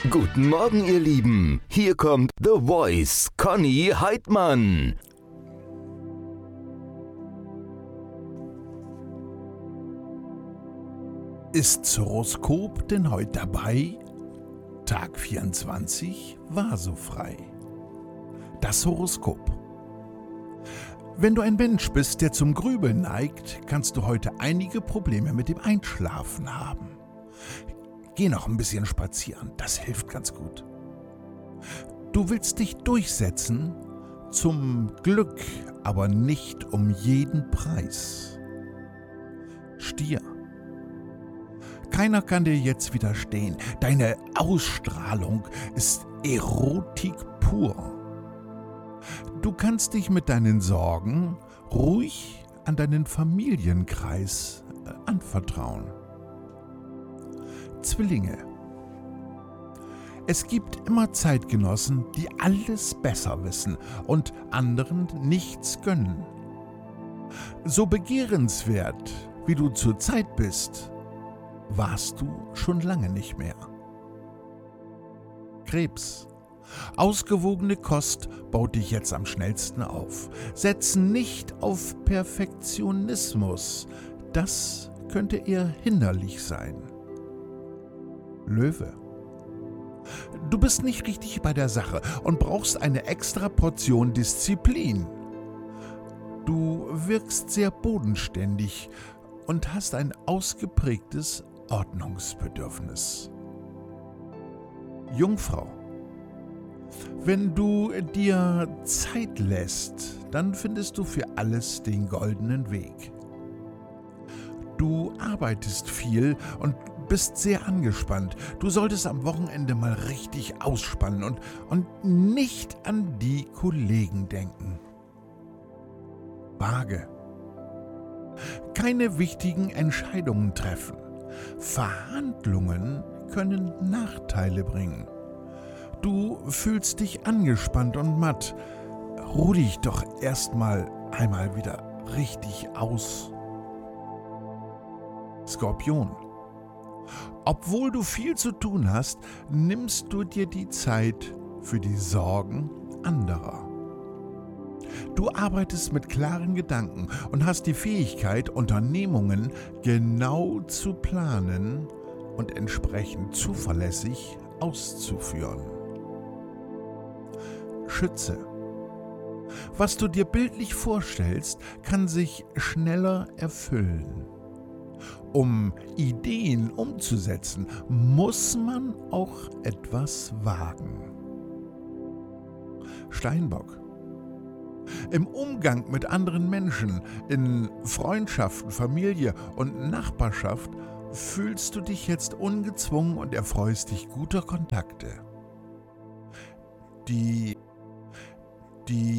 Guten Morgen, ihr Lieben. Hier kommt The Voice, Conny Heidmann. Ist's Horoskop denn heute dabei? Tag 24 war so frei. Das Horoskop. Wenn du ein Mensch bist, der zum Grübeln neigt, kannst du heute einige Probleme mit dem Einschlafen haben. Geh noch ein bisschen spazieren, das hilft ganz gut. Du willst dich durchsetzen, zum Glück, aber nicht um jeden Preis. Stier. Keiner kann dir jetzt widerstehen. Deine Ausstrahlung ist Erotik pur. Du kannst dich mit deinen Sorgen ruhig an deinen Familienkreis anvertrauen. Zwillinge. Es gibt immer Zeitgenossen, die alles besser wissen und anderen nichts gönnen. So begehrenswert, wie du zurzeit bist, warst du schon lange nicht mehr. Krebs. Ausgewogene Kost baut dich jetzt am schnellsten auf. Setz nicht auf Perfektionismus. Das könnte eher hinderlich sein. Löwe. Du bist nicht richtig bei der Sache und brauchst eine extra Portion Disziplin. Du wirkst sehr bodenständig und hast ein ausgeprägtes Ordnungsbedürfnis. Jungfrau. Wenn du dir Zeit lässt, dann findest du für alles den goldenen Weg. Du arbeitest viel und bist sehr angespannt. Du solltest am Wochenende mal richtig ausspannen und nicht an die Kollegen denken. Waage. Keine wichtigen Entscheidungen treffen. Verhandlungen können Nachteile bringen. Du fühlst dich angespannt und matt. Ruh dich doch erstmal einmal wieder richtig aus. Skorpion. Obwohl du viel zu tun hast, nimmst du dir die Zeit für die Sorgen anderer. Du arbeitest mit klaren Gedanken und hast die Fähigkeit, Unternehmungen genau zu planen und entsprechend zuverlässig auszuführen. Schütze. Was du dir bildlich vorstellst, kann sich schneller erfüllen. Um Ideen umzusetzen, muss man auch etwas wagen. Steinbock. Im Umgang mit anderen Menschen, in Freundschaften, Familie und Nachbarschaft fühlst du dich jetzt ungezwungen und erfreust dich guter Kontakte. Die